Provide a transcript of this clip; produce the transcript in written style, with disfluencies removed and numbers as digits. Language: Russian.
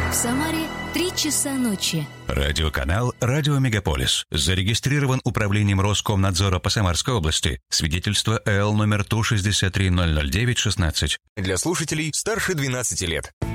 В Самаре 3 часа ночи. Радиоканал «Радио Мегаполис». Зарегистрирован Управлением Роскомнадзора по Самарской области. Свидетельство ЭЛ номер ТУ 6300916. Для слушателей старше 12 лет.